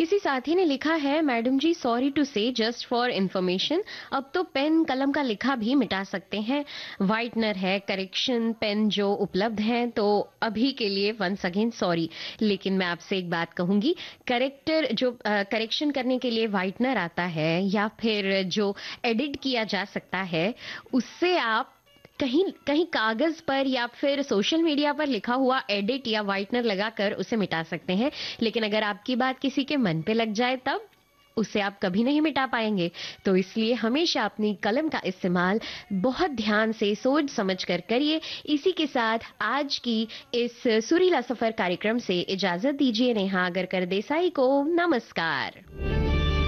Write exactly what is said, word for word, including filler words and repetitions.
किसी साथी ने लिखा है, मैडम जी सॉरी टू से जस्ट फॉर इन्फॉर्मेशन, अब तो पेन कलम का लिखा भी मिटा सकते हैं। व्हाइटनर है, करेक्शन पेन जो उपलब्ध हैं, तो अभी के लिए वंस अगेन सॉरी। लेकिन मैं आपसे एक बात कहूंगी, करेक्टर जो करेक्शन करने के लिए व्हाइटनर आता है या फिर जो एडिट किया जा सकता है, उससे आप कहीं कहीं कागज पर या फिर सोशल मीडिया पर लिखा हुआ एडिट या व्हाइटनर लगाकर उसे मिटा सकते हैं। लेकिन अगर आपकी बात किसी के मन पे लग जाए तब उसे आप कभी नहीं मिटा पाएंगे। तो इसलिए हमेशा अपनी कलम का इस्तेमाल बहुत ध्यान से सोच समझ कर करिए। इसी के साथ आज की इस सुरीला सफर कार्यक्रम से इजाजत दीजिए नेहा अगरकर देसाई को। नमस्कार।